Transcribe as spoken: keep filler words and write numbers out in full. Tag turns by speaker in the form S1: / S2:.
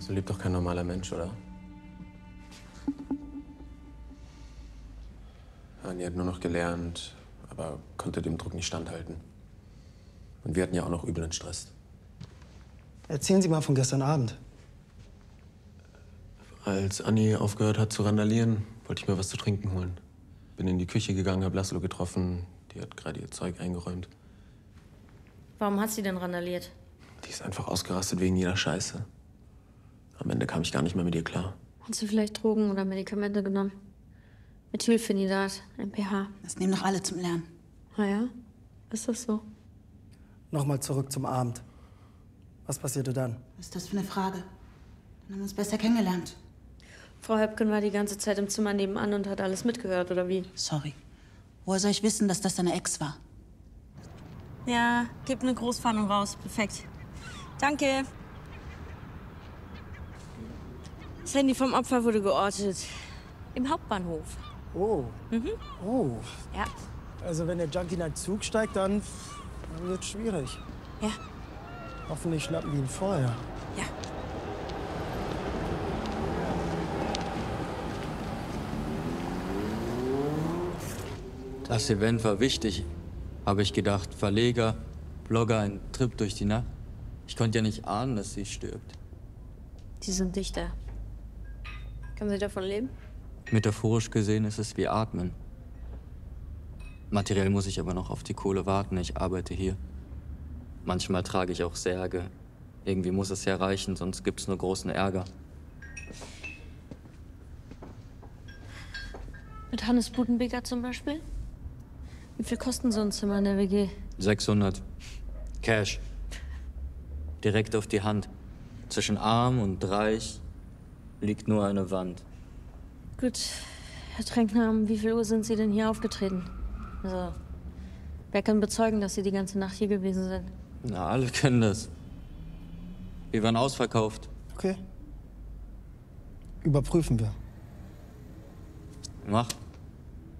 S1: So lebt doch kein normaler Mensch, oder? Anni hat nur noch gelernt, aber konnte dem Druck nicht standhalten. Und wir hatten ja auch noch übelen Stress.
S2: Erzählen Sie mal von gestern Abend.
S1: Als Anni aufgehört hat zu randalieren, wollte ich mir was zu trinken holen. Bin in die Küche gegangen, hab Laszlo getroffen. Die hat gerade ihr Zeug eingeräumt.
S3: Warum hat sie denn randaliert?
S1: Die ist einfach ausgerastet wegen jeder Scheiße. Am Ende kam ich gar nicht mehr mit ihr klar.
S3: Hat sie vielleicht Drogen oder Medikamente genommen? Methylphenidat, M P H.
S4: Das nehmen doch alle zum Lernen.
S3: Na ja, ist das so?
S2: Nochmal zurück zum Abend. Was passierte dann?
S4: Was ist das für eine Frage? Dann haben wir uns besser kennengelernt.
S3: Frau Höpken war die ganze Zeit im Zimmer nebenan und hat alles mitgehört, oder wie?
S4: Sorry. Woher soll ich wissen, dass das deine Ex war?
S3: Ja, gib eine Großfahndung raus. Perfekt. Danke. Das Handy vom Opfer wurde geortet. Im Hauptbahnhof.
S2: Oh.
S3: Mhm.
S2: Oh.
S3: Ja.
S2: Also wenn der Junkie in einen Zug steigt, dann, dann wird's schwierig.
S3: Ja.
S2: Hoffentlich schnappen wir ihn vorher.
S3: Ja.
S5: Das Event war wichtig, habe ich gedacht. Verleger, Blogger, ein Trip durch die Nacht. Ich konnte ja nicht ahnen, dass sie stirbt.
S3: Die sind Dichter. Können Sie davon leben?
S5: Metaphorisch gesehen ist es wie Atmen. Materiell muss ich aber noch auf die Kohle warten. Ich arbeite hier. Manchmal trage ich auch Särge. Irgendwie muss es ja reichen, sonst gibt's nur großen Ärger.
S3: Mit Hannes Budenbeker zum Beispiel? Wie viel kosten so ein Zimmer in der W G?
S5: sechshundert. Cash. Direkt auf die Hand. Zwischen arm und reich liegt nur eine Wand.
S3: Gut, Herr Tränkner, um wie viel Uhr sind Sie denn hier aufgetreten? Also, wer kann bezeugen, dass Sie die ganze Nacht hier gewesen sind?
S5: Na, alle können das. Wir waren ausverkauft.
S2: Okay. Überprüfen wir.
S5: Mach.